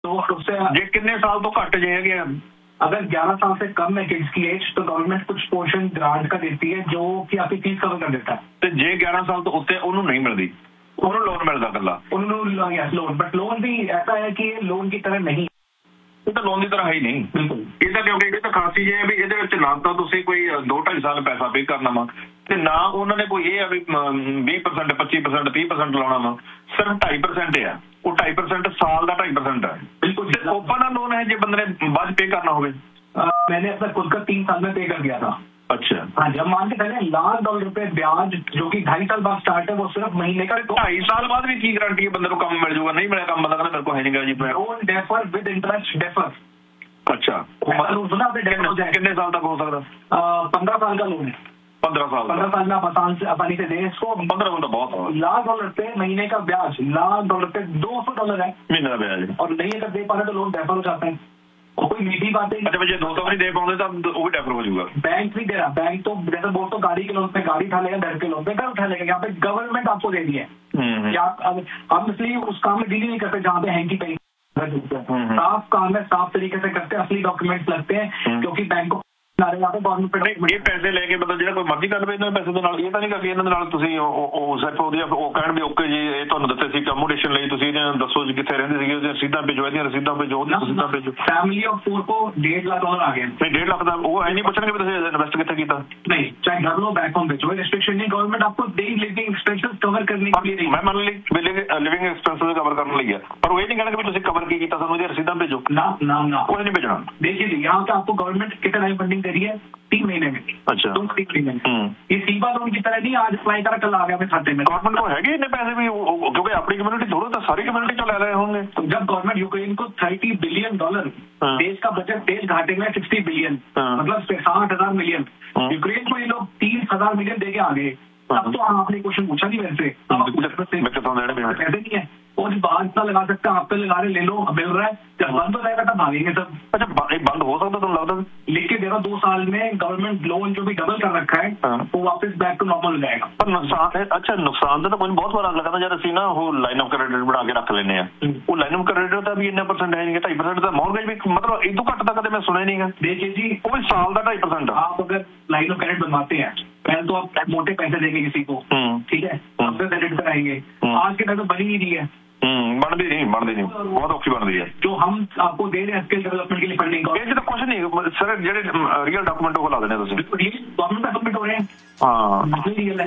तो उससे जे कितने साल तो घट जाएंगे? अगर 11 साल से कम है किड्स की एज तो गवर्नमेंट कुछ पोर्शन ग्रांट का देती है जो कि आपकी फीस कवर कर देता है। तो जे 11 साल तो उत्ते उन्होंने नहीं मिलती, उन्होंने लोन मिलता कला? उन्होंने लोन, बट लोन भी ऐसा है कि ये लोन की तरह नहीं, ਇਹ ਤਾਂ ਲੋਨ ਦੀ ਤਰ੍ਹਾਂ ਹੈ ਹੀ ਨਹੀਂ ਬਿਲਕੁਲ। ਇਹ ਤਾਂ ਕਿਉਂਕਿ ਇਹ ਤਾਂ ਖਾਸੀ ਜੇ ਵੀ ਇਹਦੇ ਵਿੱਚ ਨਾ ਤਾਂ ਤੁਸੀਂ ਕੋਈ 2-2.5 ਸਾਲ ਪੈਸਾ ਪੇ ਕਰਨਾ ਵਾ ਤੇ ਨਾ ਉਹਨਾਂ ਨੇ ਕੋਈ ਇਹ ਆ ਵੀ 20% 25% 30% ਲਾਉਣਾ ਵਾ, ਸਿਰਫ 2.5% ਆ। ਉਹ 2.5% ਸਾਲ ਦਾ 2.5% ਹੈ। बिल्कुल ओपन लोन है जो बंदे ने बाद पे करना हो? मैंने अपना खुद का 3 साल में पे कर दिया था। अच्छा हाँ जी, हम मान के चले $1,00,000 ब्याज जो कि 2.5 साल बाद स्टार्ट है वो सिर्फ महीने का 2.5 साल बाद भी की गारंटी है बंदे को काम मिल जाऊगा? नहीं मिला काम बंदा कहना मेरे को है नहीं जी loan defer with interest defer. अच्छा सुना आपने डेफर हो जाए कितने साल तक हो सकता? 15 साल का लोन है। 15 साल में आप आसानी से दें इसको। 15 बंदा बहुत $1,00,000 पे महीने का ब्याज, $1,00,000 पे $200 है महीने का ब्याज, और नहीं अगर दे पा रहे तो लोन डेफर हो जाता है और कोई मीठी बात है। अच्छा मुझे 200 नहीं दे पाओगे तो वो भी डेफर हो जाएगा? बैंक नहीं दे रहा, बैंक तो जैसे बोल तो गाड़ी के लोन पे गाड़ी उठा लेगा, घर के लोन पे घर उठा लेगा। यहाँ पे गवर्नमेंट आपको दे दी है। हम इसलिए उस काम में डील नहीं करते जहाँ पे हैंकी पे साफ काम है, साफ तरीके से करते हैं, असली डॉक्यूमेंट्स लगते हैं क्योंकि बैंक को ਇਹ ਪੈਸੇ ਲੈ ਕੇ ਮਤਲਬ ਜਿਹੜਾ ਕੋਈ ਮਰਜ਼ੀ ਕਰ ਲਵੇ ਇਹਨਾਂ ਪੈਸੇ ਦੇ ਨਾਲ? ਇਹ ਤਾਂ ਨਹੀਂ ਕਿ ਇਹਨਾਂ ਦੇ ਨਾਲ ਤੁਸੀਂ ਉਹ ਸਿਰਫ ਉਹਦੀ ਉਹ ਕਹਿਣ ਵੀ ਓਕੇ ਜੀ ਇਹ ਤੁਹਾਨੂੰ ਦਿੱਤੇ ਸੀ ਅਕੋਮੋਡੇਸ਼ਨ ਲਈ, ਤੁਸੀਂ ਇਹਨਾਂ ਦੱਸੋ ਜੀ ਕਿੱਥੇ ਰਹਿੰਦੇ ਸੀਗੇ, ਉਹਦੀਆਂ ਰਸੀਦਾਂ ਭੇਜੋ, ਇਹਦੀਆਂ ਰਸੀਦਾਂ ਭੇਜੋ, ਉਹਦੀਆਂ ਰਸੀਦਾਂ ਭੇਜੋ। फैमिली ऑफ 4 को $1,50,000 आ गए। नहीं 1.5 लाख का वो ऐ नहीं पूछेंगे भी तुम इन्वेस्ट कितना किया? नहीं, चाहे घर लो बैक होम बेचो, रिस्ट्रिक्शन नहीं। गवर्नमेंट आपको डेली लिविंग एक्सपेंसेस कवर करने के लिए मैं मान ली लिविंग एक्सपेंसेस कवर करने लगी है पर वो ये नहीं कहना कि तुम कवर की किया सानू ਇਹਦੀਆਂ रसीदां भेजो ना ना ना वो नहीं भेजना। देखिए यहाँ पे आपको गवर्नमेंट कितना टाइम फंडिंग दे रही है? 3 महीने में। अच्छा 2-3 महीने में। ये सीबा लोन की तरह नहीं आज अप्लाई करा कल आ गया अपने खाते में। गवर्नमेंट को है इतने पैसे भी क्योंकि अपनी कम्युनिटी थोड़ा तो सारी कम्युनिटी चो ले रहे होंगे। तो जब गवर्नमेंट यूक्रेन को $30 बिलियन देश का बजट देश घाटे में 60 बिलियन मतलब 60,000 मिलियन, यूक्रेन को ये लोग 30,000 मिलियन दे के आ गए। अब तो आपने क्वेश्चन पूछा नहीं वैसे पैसे नहीं है और बात इतना लगा सकते आप पे लगा रहे ले लो मिल रहा है, जब बंद हो जाएगा तब भागेंगे सब। अच्छा बंद हो सकता तुम लगता लिख के दे रहा 2 साल में गवर्नमेंट लोन जो भी डबल कर रखा है वो वापस बैक टू नॉर्मल हो जाएगा। पर नुकसान है? अच्छा नुकसान तो कोई बहुत बड़ा लगता जब ਅਸੀਂ ਨਾ ਉਹ ਲਾਈਨ ਆਫ ਕ੍ਰੈਡਿਟ ਬਣਾ ਕੇ ਰੱਖ ਲੈਨੇ ਆ, ਉਹ ਲਾਈਨ ਆਫ ਕ੍ਰੈਡਿਟ ਦਾ ਵੀ ਇੰਨਾ % ਹੈ ਨਹੀਂ, 2.5% ਦਾ ਮੌਰਗੇਜ ਵੀ मतलब इतों घट तक कदे मैं सुना नहीं है। देखिए जी वो भी साल का 2.5%। आप अगर लाइन ऑफ क्रेडिट बनवाते हैं पहले तो आप मोटे पैसे देंगे किसी को, ठीक है, आपसे क्रेडिट कराएंगे। आज के टाइम तो बनी ही नहीं है, बनती नहीं बहुत औखी बनती है। जो हम आपको दे रहे हैं स्किल डेवलपमेंट के लिए फंडिंग तो कुछ नहीं सर जेडे रियल डॉक्यूमेंट को ला देने गवर्नमेंट का सबमिट हो रहे हैं। हाँ रियल है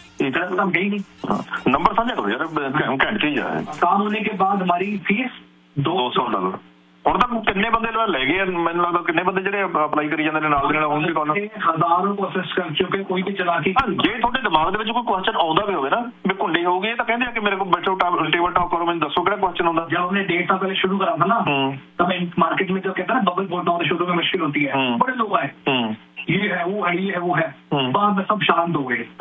नंबर साझा करो यार घंटे चीज है। काम होने के बाद हमारी फीस $200 ਹੁਣ ਤਾਂ ਕਿੰਨੇ ਬੰਦੇ ਲੈ ਗਏ ਮੈਨੂੰ ਲੱਗਦਾ ਕਿੰਨੇ ਬੰਦੇ ਜਿਹੜੇ ਅਪਲਾਈ ਕਰੀ ਜਾਂਦੇ ਨੇ ਨਾਲ ਦੇ ਨਾਲ ਹੁਣ ਵੀ ਕਾਲ ਹਜ਼ਾਰਾਂ ਕੋਸ਼ਿਸ਼ ਕਰ ਚੁੱਕੇ ਕੋਈ ਵੀ ਚਲਾ ਕੇ। ਜੇ ਤੁਹਾਡੇ ਦਿਮਾਗ ਦੇ ਵਿੱਚ ਕੋਈ ਕੁਐਸਚਨ ਆਉਂਦਾ ਵੀ ਹੋਵੇ ਨਾ ਵੀ ਕੁੰਡੇ ਹੋ ਗਏ ਤਾਂ ਕਹਿੰਦੇ ਆ ਕਿ ਮੇਰੇ ਕੋਲ ਬੈਠੋ ਟੇਬਲ ਟਾਕ ਕਰੋ ਮੈਨੂੰ ਦੱਸੋ ਕਿਹੜਾ ਕੁਐਸਚਨ ਆਉਂਦਾ। जब हमने 1.5 साल पहले शुरू करा था ना तब मार्केट में जो कहता है ना बबल बोलना होता शुरू में मुश्किल होती है, बड़े लोग आए ये है वो है बाद में सब शांत हो गए।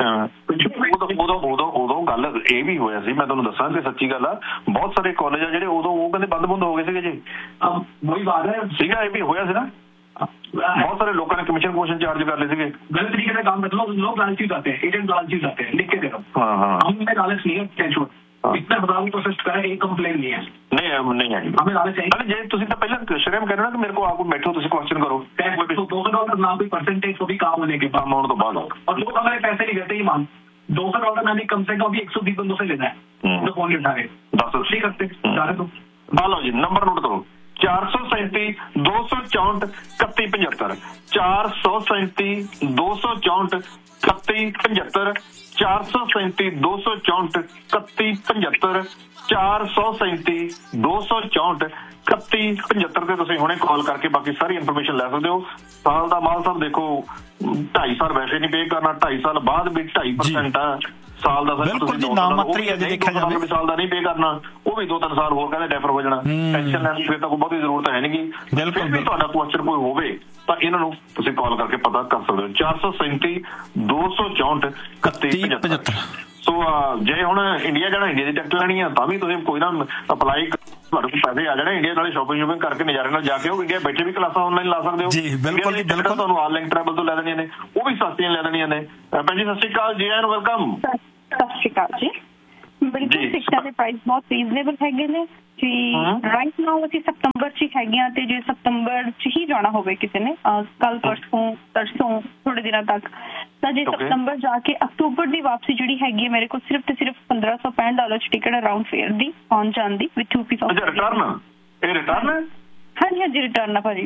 ਉਦੋਂ ਗੱਲ ਇਹ ਵੀ ਹੋਇਆ ਸੀ ਮੈਂ ਤੁਹਾਨੂੰ ਦੱਸਾਂ ਕਿ ਸੱਚੀ ਗੱਲ ਆ ਬਹੁਤ ਸਾਰੇ ਕਾਲਜ ਆ ਜਿਹੜੇ ਉਦੋਂ ਉਹ ਕਹਿੰਦੇ ਬੰਦ ਹੋ ਗਏ ਸੀਗੇ ਜੀ। वही बात है ਸੀਗਾ ਇਹ ਵੀ ਹੋਇਆ ਸੀ ਨਾ बहुत सारे लोगों ने कमीशन क्वेश्चन चार्ज कर लेते गलत तरीके से काम करते लोग लालची जाते हैं, एजेंट लालची जाते हैं, लिख के दे रहा हूँ हमें लालच नहीं है टेंशन इतना हजार प्रोसेस करें एक कंप्लेन नहीं है नहीं है हमें लालच चाहिए। ਜੇ ਤੁਸੀਂ ਤਾਂ ਪਹਿਲਾਂ ਸ਼ਰਮ ਕਰੋ ਨਾ ਕਿ ਮੇਰੇ को आपको बैठो ਤੁਸੀਂ क्वेश्चन करो तो $200 ना कोई परसेंटेज वो भी काम होने के बाद होने तो बाद और लोग हमारे पैसे नहीं करते ही मान $200 मैंने कम से कम भी 120 बंदों से लेना है जो फोन उठा रहे 10 नहीं करते सारे तो मान लो जी नंबर नोट करो 437 264 3175 437 264 3175 437 264 3175 437 264 3175 ਤੇ ਤੁਸੀਂ ਹੁਣੇ ਕਾਲ ਕਰਕੇ ਬਾਕੀ ਸਾਰੀ ਇਨਫੋਰਮੇਸ਼ਨ ਲੈ ਸਕਦੇ ਹੋ। ਸਾਲ ਦਾ ਮਾਲ ਸਾਹਿਬ ਦੇਖੋ 2.5 ਸਾਲ ਵੈਸੇ ਨਹੀਂ ਪੇ ਕਰਨਾ, 2.5 ਸਾਲ ਬਾਅਦ ਵੀ 2.5% ਆ ਸਾਲ ਦਾ ਬਿਲਕੁਲ ਜੀ ਨਾਮ ਮਾਤਰੀ ਹੈ ਦੇਖਿਆ ਜਾਵੇ ਸਾਲ ਦਾ ਨਹੀਂ ਪੇ ਕਰਨਾ ਉਹ ਵੀ 2-3 ਸਾਲ ਹੋਰ ਕਹਿੰਦੇ ਡੈਫਰ ਹੋ ਜਾਣਾ ਟੈਨਸ਼ਨ ਲੈਣ ਦੀ ਫਿਰ ਤਾਂ ਕੋਈ ਬਹੁਤੀ ਜ਼ਰੂਰਤ ਹੈ ਨਹੀਂ। ਬਿਲਕੁਲ ਵੀ ਤੁਹਾਡਾ ਕੁਐਸਚਨ ਕੋਈ ਹੋਵੇ ਤਾਂ ਇਹਨਾਂ ਨੂੰ ਤੁਸੀਂ ਕਾਲ ਕਰਕੇ ਪਤਾ ਕਰ ਸਕਦੇ ਹੋ 437 264 3175। ਸੋ ਜੇ ਹੁਣ ਇੰਡੀਆ ਜਾਣਾ ਇੰਡੀਆ ਦੀ ਟਿਕਟ ਲੈਣੀ ਆ ਤਾਂ ਵੀ ਤੁਸੀਂ ਕੋਈ ਨਾ ਅਪਲਾਈ ਤੁਹਾਡੇ ਕੋਲ ਪੈਸੇ ਆ ਜਾਣੇ ਇੰਡੀਆ ਨਾਲੇ ਸ਼ਾਪਿੰਗ ਕਰਕੇ ਨਜ਼ਾਰੇ ਨਾਲ ਜਾ ਕੇ ਉਹ ਇੰਡੀਆ ਬੈਠੇ ਵੀ ਕਲਾਸਾਂ ਆਨਲਾਈਨ ਲਾ ਸਕਦੇ ਹੋ ਜੀ ਬਿਲਕੁਲ ਜੀ ਬਿਲਕੁਲ ਤੁਹਾਨੂੰ ਆਨਲਾਈਨ ਟਰੈਵਲ ਤੋਂ ਲੈ ਦੇਣੀਆਂ ਨੇ ਉਹ ਵੀ ਸਸਤੀਆਂ ਲੈ ਦੇਣੀਆਂ ਨੇ। ਭੈਣ ਜੀ ਸਤਿ ਸ਼੍ਰੀ ਅਕਾਲ ਜੀ ਐਨ ਵੈਲਕਮ। ਸਤਿ ਸ਼੍ਰੀ ਅਕਾਲ ਜੀ। ਬਿਲਕੁਲ ਟਿਕਟਾਂ ਦੇ ਪ੍ਰਾਈਸ ਬਹੁਤ ਰੀਜ਼ਨੇਬਲ ਹੈਗੇ ਨੇ ਜੀ ਰਾਈਟ ਨਾਓ ਅਸੀਂ ਸਤੰਬਰ 'ਚ ਹੀ ਹੈਗੇ ਹਾਂ, ਤੇ ਜੇ ਸਤੰਬਰ 'ਚ ਹੀ ਜਾਣਾ ਹੋਵੇ ਕਿਸੇ ਨੇ ਕੱਲ ਪਰਸੋਂ ਥੋੜੇ ਦਿਨਾਂ ਤੱਕ, ਤਾਂ ਜੇ ਸਤੰਬਰ ਜਾ ਕੇ ਅਕਤੂਬਰ ਦੀ ਵਾਪਸੀ ਜਿਹੜੀ ਹੈਗੀ ਹੈ ਮੇਰੇ ਕੋਲ ਸਿਰਫ ਤੇ ਸਿਰਫ $1565 'ਚ ਟਿਕਟ ਅਰਾਊਂਡ ਫੇਅਰ ਦੀ ਆਉਣ ਜਾਣ ਦੀ ਵਿਦ 2 ਪੀਸ ਆਫ ਰਿਟਰਨ। ਹਾਂਜੀ ਰਿਟਰਨ ਆ ਭਾਜੀ।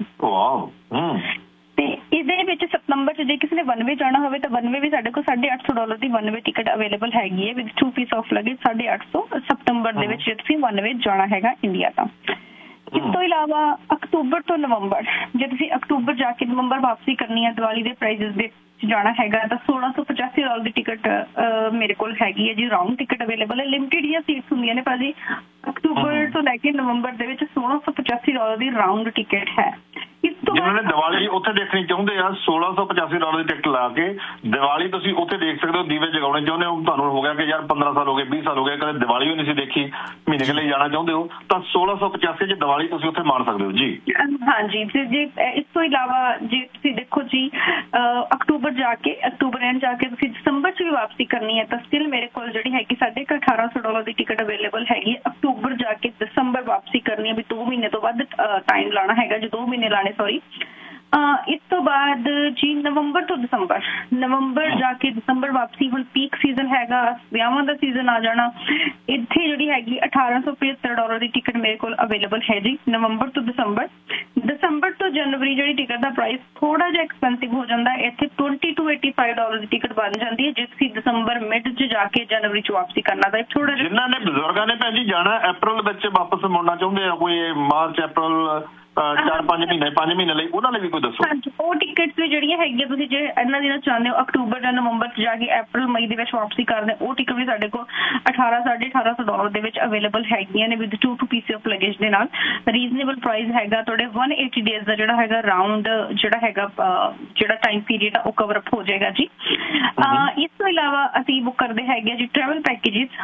ਤੇ ਇਹਦੇ ਵਿੱਚ ਸਤੰਬਰ 'ਚ ਜੇ ਕਿਸੇ ਨੇ ਵਨ ਵੇ ਜਾਣਾ ਹੋਵੇ ਤਾਂ ਵਨ ਵੇ ਵੀ ਸਾਡੇ ਕੋਲ $850 ਦੀ ਵਨ ਵੇ ਟਿਕਟ ਅਵੇਲੇਬਲ ਹੈਗੀ ਹੈ ਵਿਦ 2 ਪੀਸ ਆਫ ਲਗੇਜ 850 ਸਤੰਬਰ ਦੇ ਵਿੱਚ ਜੇ ਤੁਸੀਂ ਵਨ ਵੇ ਜਾਣਾ ਹੈਗਾ ਇੰਡੀਆ ਤਾਂ। ਇਸ ਤੋਂ ਇਲਾਵਾ ਅਕਤੂਬਰ ਤੋਂ ਨਵੰਬਰ, ਜੇ ਤੁਸੀਂ ਅਕਤੂਬਰ ਜਾ ਕੇ ਨਵੰਬਰ ਵਾਪਸੀ ਕਰਨੀ ਹੈ ਦੀਵਾਲੀ ਦੇ ਪ੍ਰਾਈਸਿਸ ਦੇ ਜਾਣਾ ਹੈਗਾ ਤਾਂ $1685 ਦੀ ਟਿਕਟ ਮੇਰੇ ਕੋਲ ਹੈਗੀ ਹੈ ਜੀ। ਰਾਊਂਡ ਟਿਕਟ ਅਵੇਲੇਬਲ ਹੈ, ਲਿਮਿਟਿਡ ਹੀ ਸੀਟਸ ਹੁੰਦੀਆਂ ਨੇ ਭਾਜੀ। ਅਕਤੂਬਰ ਤੋਂ ਲੈ ਕੇ ਨਵੰਬਰ ਦੇ ਵਿੱਚ $1685 ਦੀ ਰਾਊਂਡ ਟਿਕਟ ਹੈ। ਜਿਹਨਾਂ ਨੇ ਦੀਵਾਲੀ ਉੱਥੇ ਦੇਖਣੀ ਚਾਹੁੰਦੇ ਆ $1685 ਦੀ ਟਿਕਟ ਲਾ ਕੇ ਦੀਵਾਲੀ ਤੁਸੀਂ ਉੱਥੇ ਦੇਖ ਸਕਦੇ ਹੋ। ਦੀਵੇ ਜਗਾਉਣੇ ਚਾਹੁੰਦੇ ਹੋ, ਤੁਹਾਨੂੰ ਹੋ ਗਿਆ ਕਿ ਯਾਰ 15 ਸਾਲ ਹੋ ਗਏ 20 ਸਾਲ ਹੋ ਗਏ ਕਦੇ ਦੀਵਾਲੀ ਵੀ ਨਹੀਂ ਸੀ ਦੇਖੀ, ਮਹੀਨੇ ਲਈ ਜਾਣਾ ਚਾਹੁੰਦੇ ਹੋ ਤਾਂ 1685 'ਚ ਦੀਵਾਲੀ ਤੁਸੀਂ ਉੱਥੇ ਮਾਣ ਸਕਦੇ ਹੋ ਜੀ। ਹਾਂਜੀ ਜੇ ਇਸ ਤੋਂ ਇਲਾਵਾ ਜੇ ਤੁਸੀਂ ਦੇਖੋ ਜੀ ਅਕਤੂਬਰ ਜਾ ਕੇ ਅਕਤੂਬਰ ਐਂਡ ਜਾ ਕੇ ਤੁਸੀਂ ਦਸੰਬਰ 'ਚ ਵੀ ਵਾਪਸੀ ਕਰਨੀ ਹੈ ਤਾਂ ਸਟਿਲ ਮੇਰੇ ਕੋਲ ਜਿਹੜੀ ਹੈਗੀ $1850 ਦੀ ਟਿਕਟ ਅਵੇਲੇਬਲ ਹੈਗੀ ਹੈ। ਅਕਤੂਬਰ ਜਾ ਕੇ ਦਸੰਬਰ ਵਾਪਸੀ ਕਰਨੀ ਹੈ ਵੀ 2 ਮਹੀਨੇ ਤੋਂ ਵੱਧ ਟਾਈਮ ਲਾਣਾ ਹੈਗਾ, ਜੇ 2 ਮਹੀਨੇ ਲਾਣੇ ਸੌਰੀ। ਇਸ ਤੋਂ ਬਾਅਦ ਜੀ ਨਵੰਬਰ ਤੋਂ ਦਸੰਬਰ, ਨਵੰਬਰ ਜਾ ਕੇ ਦਸੰਬਰ ਵਾਪਸੀ, ਹੁਣ ਪੀਕ ਸੀਜ਼ਨ ਹੈਗਾ, ਵਿਆਹਾਂ ਦਾ ਸੀਜ਼ਨ ਆ ਜਾਣਾ, ਇੱਥੇ ਜਿਹੜੀ ਹੈਗੀ $1875 ਦੀ ਟਿਕਟ ਮੇਰੇ ਕੋਲ ਅਵੇਲੇਬਲ ਹੈ ਜੀ ਨਵੰਬਰ ਤੋਂ ਦਸੰਬਰ। ਦਸੰਬਰ ਤੋਂ ਜਨਵਰੀ ਜਿਹੜੀ ਟਿਕਟ ਦਾ ਪ੍ਰਾਈਸ ਥੋੜਾ ਜਿਹਾ ਐਕਸਪੈਂਸਿਵ ਹੋ ਜਾਂਦਾ, ਇੱਥੇ $2285 ਦੀ ਟਿਕਟ ਬਣ ਜਾਂਦੀ ਹੈ ਜੇ ਤੁਸੀਂ ਦਸੰਬਰ ਮਿਡ 'ਚ ਜਾ ਕੇ ਜਨਵਰੀ 'ਚ ਵਾਪਸੀ ਕਰਨਾ ਤਾਂ ਥੋੜਾ ਜਿਹਾ। ਜਿਨ੍ਹਾਂ ਨੇ ਬਜ਼ੁਰਗਾਂ ਨੇ ਭੈਣ ਜੀ ਜਾਣਾ ਅਪ੍ਰੈਲ ਵਿੱਚ ਵਾਪਸ ਮੁੜਨਾ ਚਾਹੁੰਦੇ ਆ, ਕੋਈ ਮਾਰਚ ਅਪ੍ਰੈਲ 4-5 ਮਹੀਨੇ 5 ਮਹੀਨੇ ਲਈ, ਉਹਨਾਂ ਲਈ ਵੀ ਕੋਈ ਦੱਸੋ। ਹਾਂਜੀ ਉਹ ਟਿਕਟਸ ਵੀ ਜਿਹੜੀਆਂ ਹੈਗੀਆਂ ਤੁਸੀਂ ਜੇ ਇਹਨਾਂ ਦਿਨਾਂ ਚਾਹੁੰਦੇ ਹੋ ਅਕਤੂਬਰ ਜਾਂ ਨਵੰਬਰ 'ਚ ਜਾ ਕੇ ਅਪ੍ਰੈਲ ਮਈ ਦੇ ਵਿੱਚ ਵਾਪਸੀ ਕਰਦੇ ਉਹ ਟਿਕਟ ਵੀ ਸਾਡੇ ਕੋਲ $1850 ਦੇ ਵਿੱਚ ਅਵੇਲੇਬਲ ਹੈਗੀਆਂ ਨੇ ਵਿਦ 2 ਪੀਸ ਆਫ ਲਗੇਜ ਦੇ ਨਾਲ। ਰੀਜ਼ਨੇਬਲ ਪ੍ਰਾਈਸ ਹੈਗਾ ਤੁਹਾਡੇ 180 ਡੇਜ਼ ਦਾ ਜਿਹੜਾ ਹੈਗਾ ਰਾਊਂਡ ਜਿਹੜਾ ਹੈਗਾ ਜਿਹੜਾ ਟਾਈਮ ਪੀਰੀਅਡ ਆ ਉਹ ਕਵਰ ਅਪ ਹੋ ਜਾਏਗਾ ਜੀ। ਇਸ ਤੋਂ ਇਲਾਵਾ ਅਸੀਂ ਬੁੱਕ ਕਰਦੇ ਹੈਗੇ ਜੀ ਟਰੈਵਲ ਪੈਕੇਜਿਸ,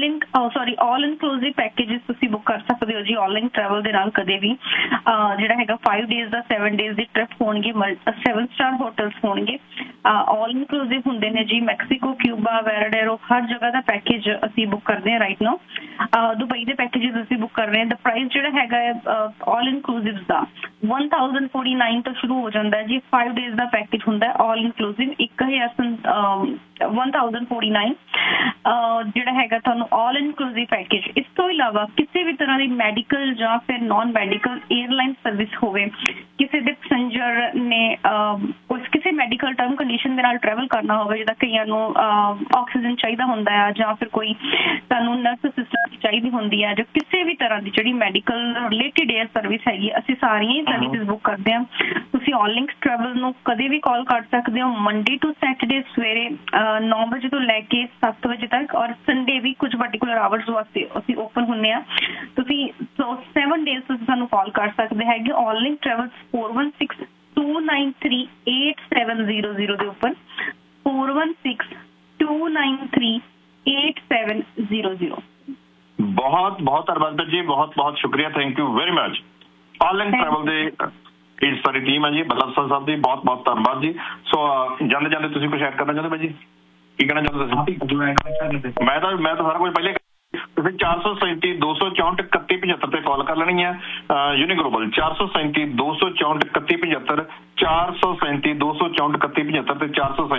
ਆਲ ਇਨਕਲੂਸਿਵ ਪੈਕੇਜਿਸ ਤੁਸੀਂ ਬੁੱਕ ਕਰ ਸਕਦੇ ਹੋ ਜੀ ਆਨਲਾਈਨ ਟਰੈਵਲ ਦੇ ਨਾਲ ਕਦੇ ਵੀ। ਜਿਹੜਾ ਹੈਗਾ 5 ਡੇਜ਼ ਦਾ 7 ਡੇਜ਼ ਦੀ ਟ੍ਰਿਪ ਹੋਣਗੇ, 7 ਸਟਾਰ ਹੋਟਲਸ ਹੋਣਗੇ, ਆਲ ਇਨਕਲੂਸਿਵ ਹੁੰਦੇ ਨੇ ਜੀ। ਮੈਕਸੀਕੋ, ਕਿਊਬਾ, ਵੈਰਾਡੇਰੋ ਹਰ ਜਗ੍ਹਾ ਦਾ ਪੈਕੇਜ ਅਸੀਂ ਬੁੱਕ ਕਰਦੇ ਹਾਂ ਰਾਈਟ ਨਾਓ। ਦੁਬਈ ਦੇ ਪੈਕੇਜਿਸ ਅਸੀਂ ਬੁੱਕ ਕਰ ਰਹੇ ਹਾਂ। ਦਾ ਪ੍ਰਾਈਸ ਜਿਹੜਾ ਹੈਗਾ ਹੈ ਆਲ ਇਨਕਲੂਸਿਵ ਦਾ 1049 ਤੋਂ ਸ਼ੁਰੂ ਹੋ ਜਾਂਦਾ ਹੈ ਜੀ। 5 ਡੇਜ਼ ਦਾ ਪੈਕੇਜ ਹੁੰਦਾ ਹੈ ਆਲ ਇਨਕਲੂਸਿਵ 1049 ਜਿਹੜਾ ਹੈਗਾ ਤੁਹਾਨੂੰ ਆਲ ਇਨਕਲੂਸਿਵ ਪੈਕੇਜ। ਇਸ ਤੋਂ ਇਲਾਵਾ ਕਿਸੇ ਵੀ ਤਰ੍ਹਾਂ ਦੀ ਮੈਡੀਕਲ ਜਾਂ ਫਿਰ ਨਾਨ ਮੈਡੀਕਲ 에ਅਰਲਾਈਨ ਸਰਵਿਸ ਹੋਵੇ, ਕਿਸੇ ਦੇ ਪੈਸੇਂਜਰ ਨੇ ਕਿਸੇ ਮੈਡੀਕਲ ਟਰਮ ਕੰਡੀਸ਼ਨ ਦੇ ਨਾਲ ਟਰੈਵਲ ਕਰਨਾ ਹੋਵੇ, ਜਿੱਦਾਂ ਕਈਆਂ ਨੂੰ ਆਕਸੀਜਨ ਚਾਹੀਦਾ ਹੁੰਦਾ ਆ ਜਾਂ ਫਿਰ ਕੋਈ ਤੁਹਾਨੂੰ ਨਰਸ ਅਸਿਸਟੈਂਟ ਚਾਹੀਦੀ ਹੁੰਦੀ ਹੈ, ਜਾਂ ਕਿਸੇ ਵੀ ਤਰ੍ਹਾਂ ਦੀ ਜਿਹੜੀ ਮੈਡੀਕਲ ਰਿਲੇਟਿਡ ਏਅਰ ਸਰਵਿਸ ਹੈਗੀ ਅਸੀਂ ਸਾਰੀਆਂ ਹੀ ਸਰਵਿਸਿਜ਼ ਬੁੱਕ ਕਰਦੇ ਹਾਂ। ਤੁਸੀਂ ਆਨਲਾਈਨ ਟਰੈਵਲ ਨੂੰ ਕਦੇ ਵੀ ਕਾਲ ਕਰ ਸਕਦੇ ਹੋ ਮੰਡੇ ਟੂ ਸੈਟਰਡੇ ਸਵੇਰੇ 9 ਵਜੇ ਤੋਂ ਲੈ ਕੇ 7 ਵਜੇ ਤੱਕ, ਔਰ ਸੰਡੇ ਵੀ ਕੁਝ ਪਾਰਟਿਕੂਲਰ ਆਵਰਸ ਵਾਸਤੇ ਅਸੀਂ ਓਪਨ ਹੁੰਦੇ ਹਾਂ। ਤੁਸੀਂ 7 ਡੇਜ਼ ਤੁਸੀਂ ਸਾਨੂੰ ਕਾਲ ਕਰ ਸਕਦੇ ਹੈਗੇ। ਆਨਲਾਈਨ ਟਰੈਵਲ 4162938700 ਦੇ ਉੱਪਰ 4162938700। ਬਹੁਤ ਬਹੁਤ ਧੰਨਵਾਦ ਜੀ, ਬਹੁਤ ਬਹੁਤ ਸ਼ੁਕਰੀਆ, thank you very much. Online travel ਦੇ ਇਹ ਸਾਰੀ ਟੀਮ ਹੈ ਜੀ, ਬੱਲਬ ਸਾਹਿਬ ਦੀ ਬਹੁਤ ਬਹੁਤ ਧੰਨਵਾਦ ਜੀ। ਸੋ ਜਾਂਦੇ ਜਾਂਦੇ ਤੁਸੀਂ ਕੁਝ ਐਡ ਕਰਨਾ ਚਾਹੁੰਦੇ ਭਾਈ ਜੀ, ਕੀ ਕਹਿਣਾ ਚਾਹੁੰਦੇ ਤੁਸੀਂ? ਮੈਂ ਤਾਂ ਸਾਰਾ ਕੁਝ ਪਹਿਲੇ ਤੁਸੀਂ 437-264-3175 ਤੇ ਕਾਲ ਕਰ ਲੈਣੀ ਹੈ ਯੂਨੀ ਗਲੋਬਲ 437-264-3175 437-264-3175 ਤੇ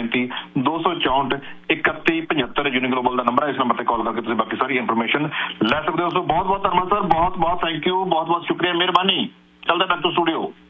437-264-3175 ਯੂਨੀ ਗਲੋਬਲ ਦਾ ਨੰਬਰ ਹੈ। ਇਸ ਨੰਬਰ ਤੇ ਕਾਲ ਕਰਕੇ ਤੁਸੀਂ ਬਾਕੀ ਸਾਰੀ ਇਨਫੋਰਮੇਸ਼ਨ ਲੈ ਸਕਦੇ ਹੋ। ਸੋ ਬਹੁਤ ਬਹੁਤ ਧੰਨਵਾਦ ਸਰ, ਬਹੁਤ ਬਹੁਤ ਥੈਂਕ ਯੂ, ਬਹੁਤ ਬਹੁਤ ਸ਼ੁਕਰੀਆ, ਮਿਹਰਬਾਨੀ। ਚੱਲਦਾ ਬੈਕ ਟੂ ਸਟੂਡੀਓ।